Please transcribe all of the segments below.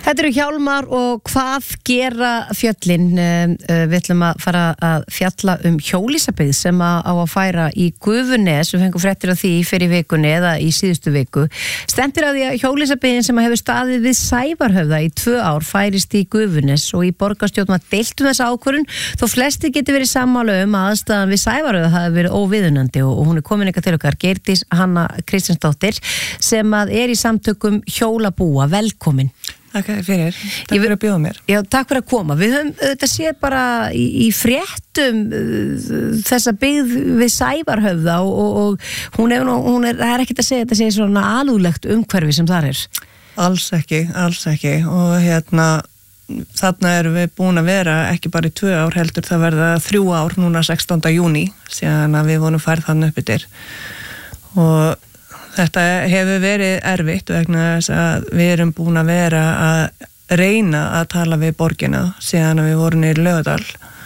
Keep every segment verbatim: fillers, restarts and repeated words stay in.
Þetta eru Hjálmar og hvað gera fjöllin? Við ætlum að fara að fjalla um Hjólísabyggð sem á að færa í Gufunes. Við fengum fréttir af því fyrir vikunni eða í síðustu viku. Stefnir að því að Hjólísabyggðin sem hefur staðið við Sævarhöfða í tvö ár færist í Gufunes og í borgarstjórn var deilt um þessa ákvörðun þó flestir geti verið sammála um að aðstæðan við Sævarhöfða hafi verið óviðunandi og hún er komin eitthvað til okkar, Geirdís Hanna Kristjánsdóttir sem að er í samtökum hjólabúa. Velkomin. Takk fyrir, takk fyrir að bjóða mér. Já, takk fyrir að koma. Við höfum þetta séð bara í, í fréttum uh, þessa byggð við Sævarhöfða og, og, og hún er, hún er, það er ekkert að segja þetta sé svona alúðlegt umhverfi sem þar er. Alls ekki, alls ekki og hérna þarna erum við búin að vera ekki bara í tvö ár heldur það verða þrjú ár núna sextánda júní síðan að við vonum færð þannig upp yfir og þetta hefur verið erfitt vegna þess að við erum búin að vera að reyna að tala við borgina síðan að við vorum í Laugardal.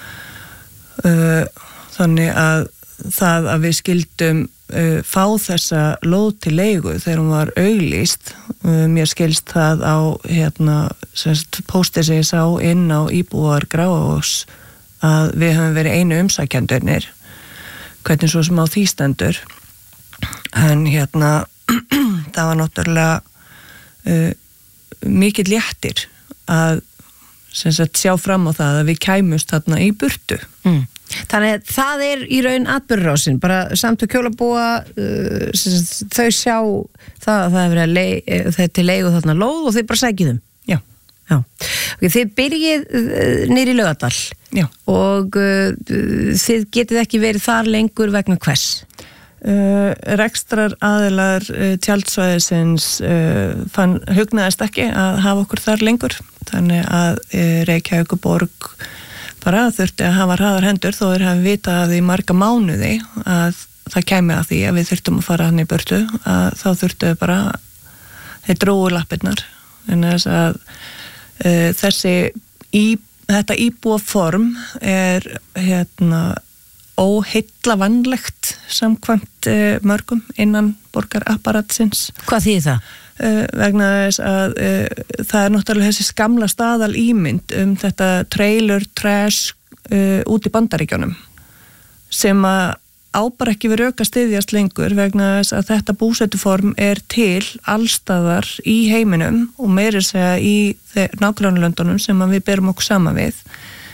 Þannig að það að við skildum fá þessa lóð til leigu þegar hún var auglýst, mér skilst það á hérna, póstið sem ég sá inn á íbúar Gráafoss að við höfum verið einu umsækjendurnir, hvernig svo sem á því stendur. En hérna, það var náttúrulega uh, mikið léttir að sem sagt, sjá fram á það að við kæmust þarna í burtu. Mm. Þannig að það er í raun atburðarásin, bara samtök hjólabúa, uh, sagt, þau sjá það að það er verið að leið, það er til leigu þarna lóð og þau bara sækið þeim. Já. Já. Okay, þið byrjið uh, niður í Laugardal. Já. Og uh, þið getið ekki verið þar lengur vegna hvers? Uh, rekstrar aðilar uh, tjaldsvæðisins uh, fann, hugnaðist ekki að hafa okkur þar lengur þannig að uh, Reykjavíkurborg bara þurfti að hafa hraðar hendur þó þeir hafi vitað í marga mánuði að það kæmi að því að við þurftum að fara hann í burtu að þá þurftu bara þeir drógu lappirnar en þess að uh, þessi í, þetta íbúaform er hérna óheillavænlegt samkvæmt uh, mörgum innan borgarapparatsins. Hvað þýðir það? Uh, vegna þess að uh, það er náttúrulega þessi skamla staðal ímynd um þetta trailer trash uh, út í Bandaríkjunum sem að á bara ekki við rök að styðjast lengur vegna þess að þetta búsetuform er til allstaðar í heiminum og meira segja í nágrannalöndunum sem við berum okkur saman við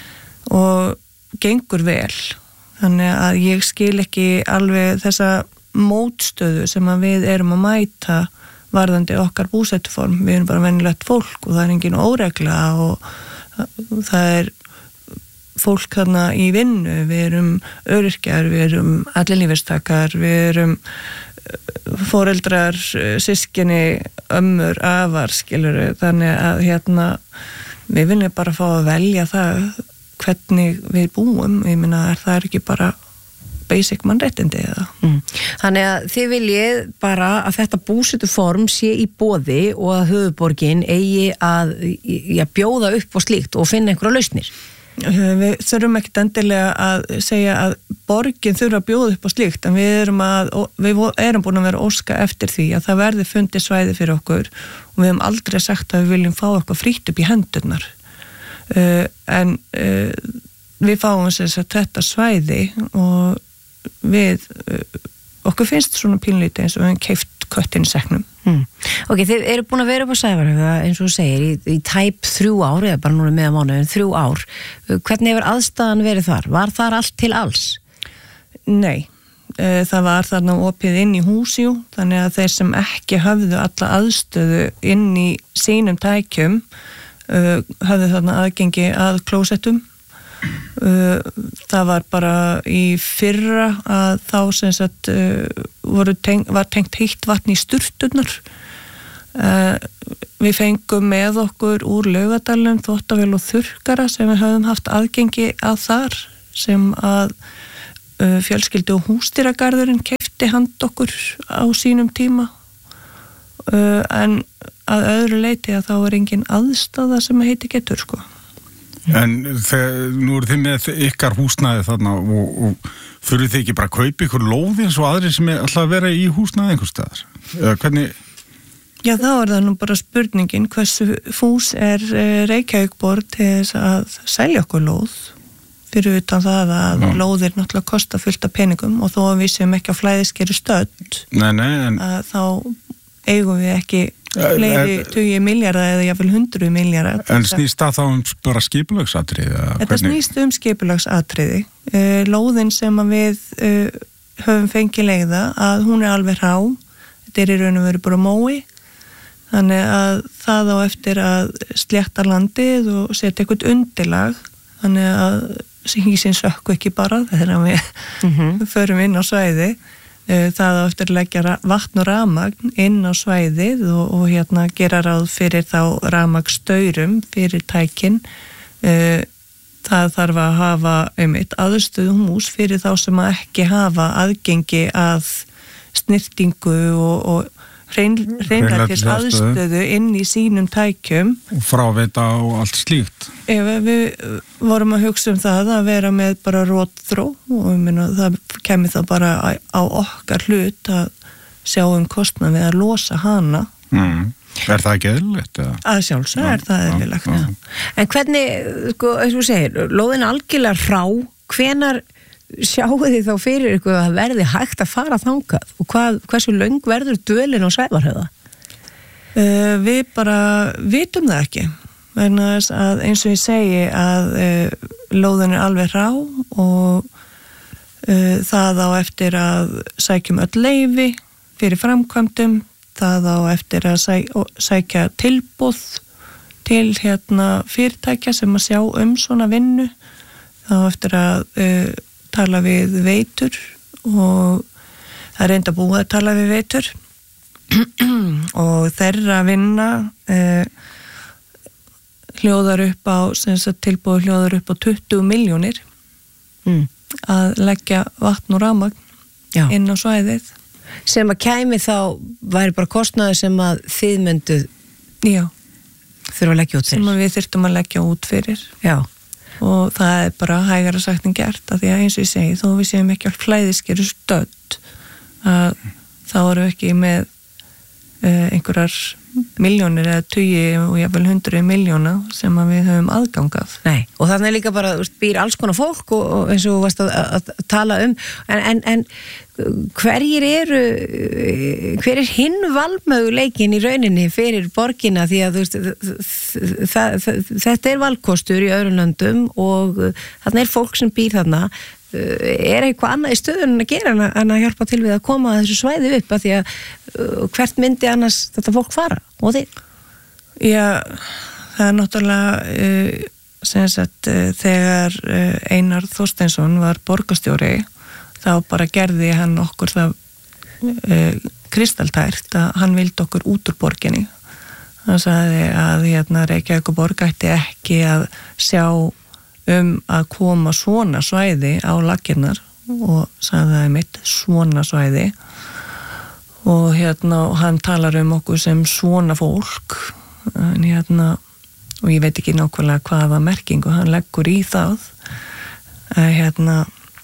og gengur vel. Þannig að ég skil ekki alveg þessa mótstöðu sem að við erum að mæta varðandi okkar búsetuform. Við erum bara venjulegt fólk og það er engin óregla og það er fólk þarna í vinnu. Við erum öryrkjar, við erum ellilífeyristakar, við erum foreldrar, systkini, ömmur, afar, skilurðu. Þannig að hérna, við viljum bara fá að velja það hvernig við búum, ég meina er það ekki bara basic mannréttindi eða? Mm. Þannig að þið viljið bara að þetta búsetuform sé í boði og að höfuðborgin eigi að ja, bjóða upp og slíkt og finna einhverja lausnir. Við þurfum ekkert endilega að segja að borgin þurfa að bjóða upp og slíkt en við erum, að, við erum búin að vera óska eftir því að það verði fundið svæði fyrir okkur og við hefum aldrei sagt að við viljum fá eitthvað frítt upp í hendurnar. Uh, en uh, við fáum þess að þetta svæði og við uh, okkur finnst svona pínlítið eins og við hefum keypt köttinn í seknum. Mm. Ok, þið eru búin að vera upp á Sævarhöfða eins og þú segir í, í tæp þrjú ár eða bara núna meðan mánuðin þrjú ár. Hvernig hefur aðstæðan verið þar? Var þar allt til alls? Nei, uh, það var þarna opið inn í húsjú þannig að þeir sem ekki höfðu alla aðstöðu inn í sínum tækjum Uh, hafði þarna aðgengi að klósettum uh, það var bara í fyrra að þá sem sagt uh, voru teng, var tengt heitt vatn í sturturnar uh, við fengum með okkur úr Laugardalnum þvottavél og þurrkara sem við höfum haft aðgengi að þar sem að uh, fjölskyldu og húsdýragarðurinn keypti hand okkur á sínum tíma uh, en að öðru leiti að þá er engin aðstaða sem að heiti getur sko. En þegar, nú eru þið með ykkar húsnæði þarna og, og fyrir þið ekki bara að kaupa ykkur lóð eins og aðri sem er alltaf að vera í húsnæði einhvers staðar? Eða hvernig? Já, þá er það nú bara spurningin hversu fús er Reykjavíkborg til þess að selja okkur lóð fyrir utan það að Já. Lóðir náttúrulega kosta fullt af peningum og þó að við séum ekki á flæðiskeru stödd nei, nei, en... þá eigum við ekki fleiri tugi milljarða eða jáfnvel hundruð milljarða. En snýst það þá um bara skipulagsatriði? Þetta snýst um skipulagsatriði. Lóðin sem að við höfum fengið leigða að hún er alveg hrá, þetta er í raun og veru bara mói, þannig að það á eftir að slétta landið og setja eitthvað undirlag, þannig að hísin sökku ekki bara þegar við mm-hmm. förum inn á svæði. Það á eftir að leggja vatn og rafmagn inn á svæðið og, og hérna gera ráð fyrir þá rafmagnsstaurum fyrir tækin. Það þarf að hafa einmitt aðstöðu hús fyrir þá sem að ekki hafa aðgengi að snirtingu og, og hrein, hreinlætis aðstöðu inn í sínum tækjum. Og fráveita og allt slíkt. Ef við vorum að hugsa um það að vera með bara rótþró og ég meina það kemur það bara á okkar hlut að sjá um kostnað við að losa hana. Mm. Er það ekki eðlilegt? Að sjálfsög er það eðlilegt. Ja. En hvernig, sko, eins og segir, lóðin algjörlega hrá, hvenar sjáu þið þá fyrir ykkur að verði hægt að fara þangað og hvað, hversu löng verður dvölin á Sævarhöfða? Uh, við bara vitum það ekki. Vegna þess að eins og ég segi að uh, lóðin er alveg hrá og uh, það á eftir að sækjum öll leyfi fyrir framkvæmdum, það á eftir að sæ, sækja tilboð til hérna fyrirtækja sem að sjá um svona vinnu, það á eftir að uh, tala við veitur og það er reynda búið að tala við veitur og þeirra vinna uh, hljóðar upp á, sem sagt tilbúið hljóðar upp á tuttugu milljónir mm. að leggja vatn og rafmagn Já. Inn á svæðið. Sem að kæmi þá væri bara kostnaður sem að þið mynduð Já. Þurfa að leggja út fyrir. Sem að við þyrftum að leggja út fyrir. Já. Og það er bara hægara sagt en gert að því að eins og ég segi, þó við séum ekki á flæðiskeru stödd að þá erum við ekki með uh, einhverjar miljónir eða tugi og jafnvel hundruð miljóna sem að við höfum aðgangað. Nei, og þannig er líka bara, þú veist, býr alls konar fólk og, og eins og þú varst að, að, að tala um en, en, en hverjir eru hver er hinn valmöguleikin í rauninni fyrir borgina því að þú veist það, það, þetta er valkostur í öðrum löndum og þarna er fólk sem býr þarna er eitthvað annað í stöðun að gera en að hjálpa til við að koma að þessu svæði upp að því að uh, hvert myndi annars þetta fólk fara og þið? Já, það er náttúrulega uh, sem sagt uh, þegar uh, Einar Þorsteinsson var borgarstjóri þá bara gerði hann okkur það uh, kristaltært að hann vildi okkur út úr borginni. Hann sagði að hérna Reykjavíkurborg ætti ekki að sjá um að koma svona svæði á laggirnar og sagði það mitt svona svæði og hérna og hann talar um okkur sem svona fólk en hérna og ég veit ekki nákvæmlega hvaða merkingu hann leggur í það að hérna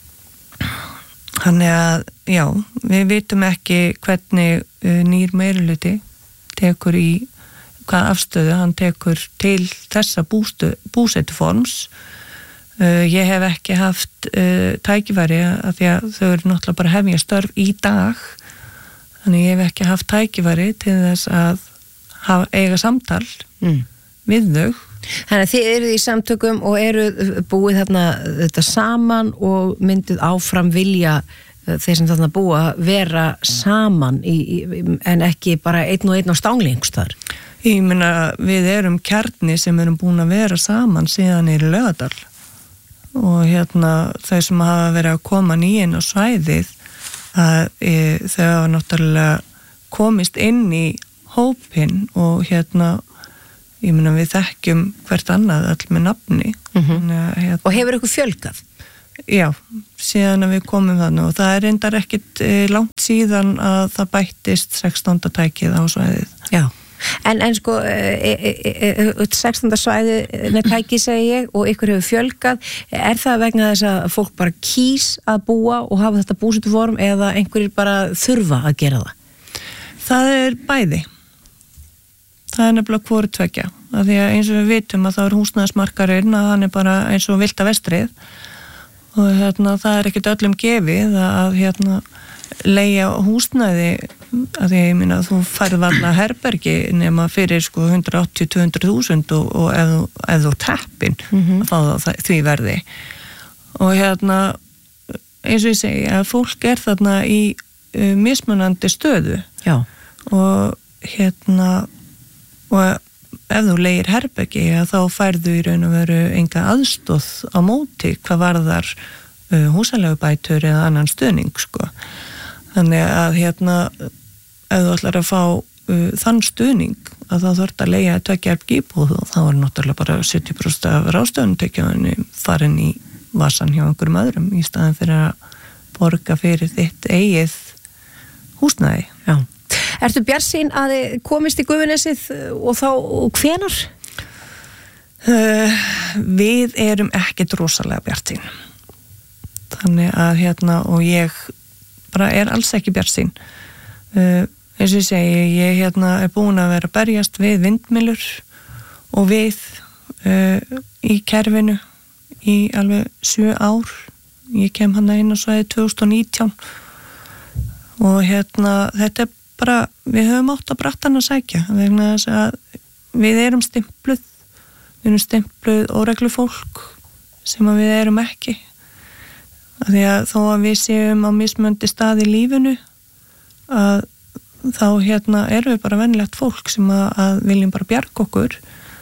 hann er að já, við vitum ekki hvernig uh, nýr meirihluti tekur í hvaða afstöðu hann tekur til þessa búsetuforms. Uh, ég hef ekki haft uh, tækifæri að því að þau eru náttúrulega bara hefja störf í dag þannig ég hef ekki haft tækifæri til þess að hafa, eiga samtal mm. við þau. Þannig að þið eruð í samtökum og eruð búið þarna þetta saman og myndið áfram vilja þeir sem þarna búa vera saman í, í, en ekki bara einn og einn á stanglengstar. Ég meina við erum kjarni sem erum búin að vera saman síðan í Laugardal og hérna þau sem hafa verið að koma nýinn á svæðið að e, þau hafa náttúrulega komist inn í hópinn og hérna ég meina við þekkjum hvert annað all með nafni mm-hmm. hérna, og hefur ykkur fjölgað? Já, síðan að við komum þannig og það er reyndar ekkit e, langt síðan að það bættist sextánda tækið á svæðið. Já. En, en sko, e, e, e, sextánda svæði með tæki segi ég og ykkur hefur fjölgað, er það vegna þess að fólk bara kýs að búa og hafa þetta búsetuform eða einhverjir bara þurfa að gera það? Það er bæði. það er nefnilega hvoru tveggja, af því að eins og við vitum að þá er húsnæðismarkarinn að hann er bara eins og vilda vestrið og hérna það er ekkert öllum gefið að hérna leigja húsnæði, að því ég minna að þú færð varla herbergi nema fyrir sko hundrað áttatíu til tvö hundruð þúsund og, og ef, ef þú teppin mm-hmm. þá það, því verði og hérna eins og ég segi að fólk er þarna í uh, mismunandi stöðu Já. og hérna og ef þú leigir herbergi þá færðu í raun og veru enga aðstóð á móti hvað varðar uh, húsalegubætur eða annan stuðning sko. Þannig að hérna ef þú ætlar að fá uh, þann stuðning að þá þarf að leigja tveggja íbúð og þá er náttúrulega bara sjötíu prósent af ráðstöfunartekjunni farin í vasan hjá einhverjum öðrum í staðan fyrir að borga fyrir þitt eigið húsnæði. Já. Ertu bjartsýn að þið komist í Gufunesið og þá og hvenær? Uh, við erum ekkert rosalega bjartsýn. Þannig að hérna og ég bara er alls ekki bjartsýn. Uh, eins og ég segi, ég hérna er búin að vera að berjast við vindmyllur og við uh, í kerfinu í alveg sjö ár. Ég kem hann inn á svæði tvö þúsund og nítján og hérna þetta er bara, við höfum átt að brattan að sækja vegna þess að við erum stimpluð, við erum stimpluð óreglu fólk sem að við erum ekki. Af því að þó að við séum á mismöndi stað í lífinu að þá hérna erum við bara venjulegt fólk sem að, að viljum bara bjarga okkur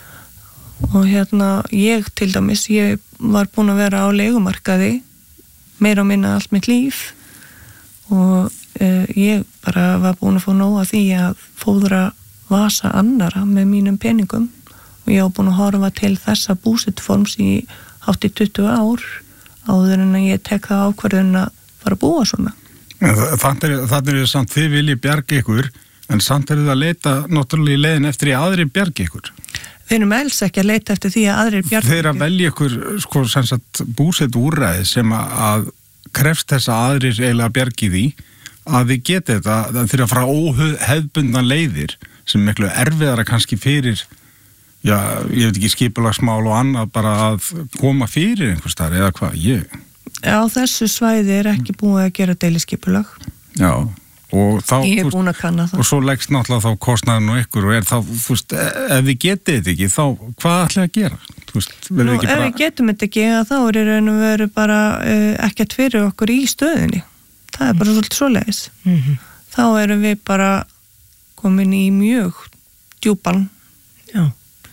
og hérna ég til dæmis, ég var búin að vera á leigumarkaði meira og minna allt mitt líf og uh, ég bara var búin að fá nóg af því að fóðra vasa annara með mínum peningum og ég var búin að horfa til þessa búsetuforms í hátt í tuttugu ár áður en að ég tek það ákvörðun að fara að búa svona. Þannig er það samt þið viljið bjarga ykkur en samt er það að leita náttúrulega í leiðin eftir að aðri bjarga ykkur. Við erum alls ekki að leita eftir því að aðrir bjarga ykkur. Þeir að velja ykkur sko sem sagt búsetu úrræði sem að krefst þess að aðrir eiginlega bjargi því að þið geti þetta þeir að fara óhefbundna leiðir sem miklu erfiðara kannski fyrir já, ég veit ekki skipulagsmál og annað bara að koma fyrir einhvers staðar eða hvað, ég á þessu svæði er ekki búið að gera deiliskipulag. Já, og þá ég er búin að kanna það. Og svo leggst náttúrulega þá kostnaðin og ykkur og er þá, þú veist, ef við getið þetta ekki þá, hvað ætlaði að gera? Þú veist, Nú, ef bara... við getum þetta ekki, þá er í raun og veru bara uh, ekkert fyrir okkur í stöðinni. Það er bara svolítið svoleiðis. Mm-hmm. Þá erum við bara komin í mjög djúpan. Já.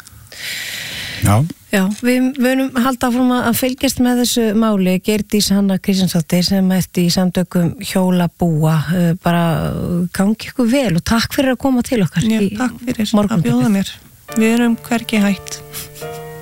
Já. Já, við vunum halda áfram að fylgjast með þessu máli. Geirdís Hanna Kristjánsdóttir sem ert í samtökum Hjólabúa, bara gangi ykkur vel og takk fyrir að koma til okkar. Já, takk fyrir að bjóða mér. Við erum hvergi hætt.